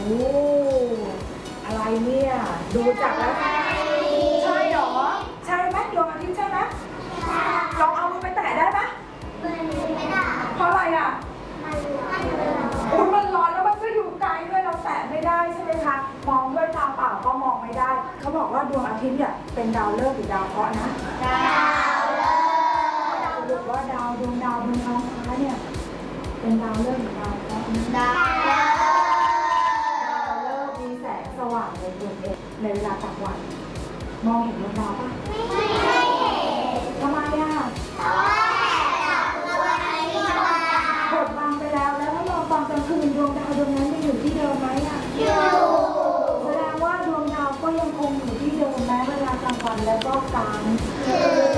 อะไรเนี่ยดูจากแล้วใช่หรอใช่ไหมดวงอาทิตย์ใช่ไหมลองเอามือไปแตะได้ไหมไม่ได้เพราะอะไรอ่ะมันร้อนแล้วมันก็อยู่ไกลด้วยเราแตะไม่ได้ใช่ไหมคะมองด้วยตาเปล่าก็มองไม่ได้เขาบอกว่าดวงอาทิตย์เนี่ยเป็นดาวฤกษ์หรือดาวเคราะห์นะดาวฤกษ์หรือว่าดาวดวงดาวบนท้องฟ้าเนี่ยเป็นดาวฤกษ์หรือดาวเคราะห์ดาวฤกษ์มีแสงสว่างในดวงเอกในเวลากลางวันมองเห็นดวงดาวปะไม่เห็นทำไมอ่ะบดบังไปแล้วถ้าเราตอนกลางคืนดวงดาวดวงนั้นจะอยู่ที่เดิมไหมอ่ะอยู่แสดงว่าดวงดาวก็ยังคงอยู่ที่เดิมแม้เวลากลางวันแล้วก็กลาง